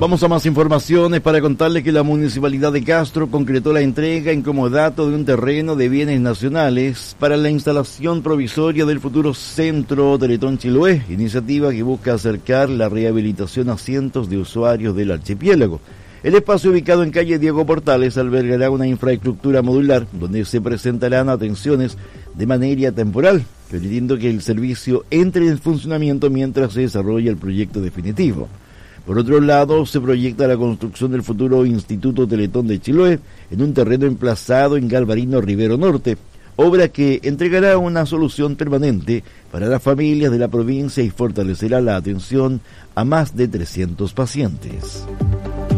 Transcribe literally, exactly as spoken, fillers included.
Vamos a más informaciones para contarles que la Municipalidad de Castro concretó la entrega en comodato de un terreno de bienes nacionales para la instalación provisoria del futuro Centro Teletón Chiloé, iniciativa que busca acercar la rehabilitación a cientos de usuarios del archipiélago. El espacio, ubicado en calle Diego Portales, albergará una infraestructura modular donde se presentarán atenciones de manera temporal, permitiendo que el servicio entre en funcionamiento mientras se desarrolla el proyecto definitivo. Por otro lado, se proyecta la construcción del futuro Instituto Teletón de Chiloé en un terreno emplazado en Galvarino Rivero Norte, obra que entregará una solución permanente para las familias de la provincia y fortalecerá la atención a más de trescientos pacientes.